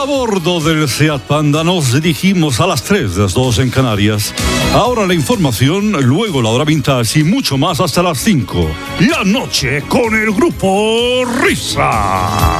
A bordo del Seat Panda nos dirigimos a las 3, las 2 en Canarias. Ahora la información, luego la hora vintage y mucho más hasta las 5. La noche con el grupo Risa.